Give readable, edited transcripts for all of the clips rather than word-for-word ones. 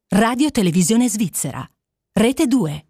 Radio Televisione Svizzera. Rete 2.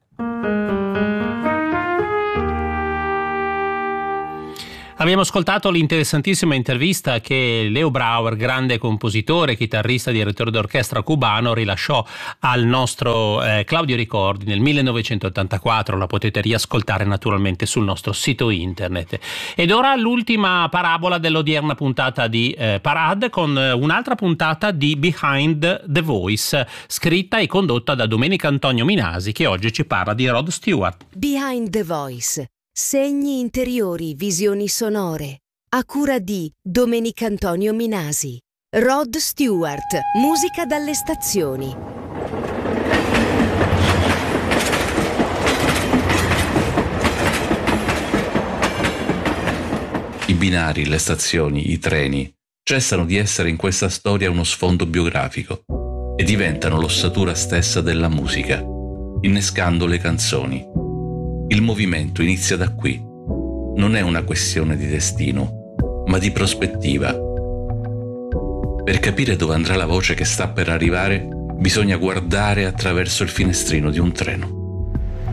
Abbiamo ascoltato l'interessantissima intervista che Leo Brouwer, grande compositore, chitarrista e direttore d'orchestra cubano, rilasciò al nostro Claudio Ricordi nel 1984. La potete riascoltare naturalmente sul nostro sito internet. Ed ora l'ultima parabola dell'odierna puntata di Parade, con un'altra puntata di Behind the Voice, scritta e condotta da Domenico Antonio Minasi, che oggi ci parla di Rod Stewart. Behind the Voice. Segni interiori, visioni sonore. A cura di Domenico Antonio Minasi. Rod Stewart. Musica dalle stazioni. I binari, le stazioni, i treni cessano di essere in questa storia uno sfondo biografico e diventano l'ossatura stessa della musica, innescando le canzoni. Il movimento inizia da qui. Non è una questione di destino, ma di prospettiva. Per capire dove andrà la voce che sta per arrivare, bisogna guardare attraverso il finestrino di un treno.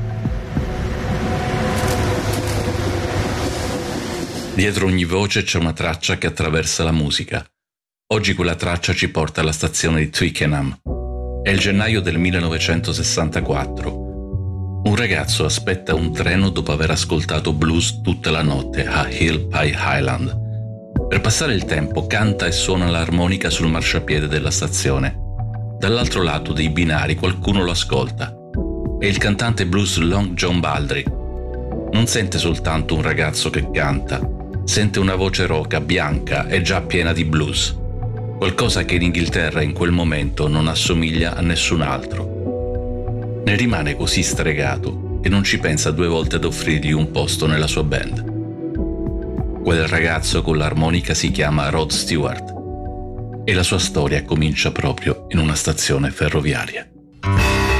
Dietro ogni voce c'è una traccia che attraversa la musica. Oggi quella traccia ci porta alla stazione di Twickenham. È il gennaio del 1964. Un ragazzo aspetta un treno dopo aver ascoltato blues tutta la notte a Hill Pie Highland. Per passare il tempo canta e suona l'armonica sul marciapiede della stazione. Dall'altro lato dei binari qualcuno lo ascolta. È il cantante blues Long John Baldry. Non sente soltanto un ragazzo che canta, sente una voce roca, bianca e già piena di blues. Qualcosa che in Inghilterra in quel momento non assomiglia a nessun altro. Ne rimane così stregato che non ci pensa due volte ad offrirgli un posto nella sua band. Quel ragazzo con l'armonica si chiama Rod Stewart e la sua storia comincia proprio in una stazione ferroviaria.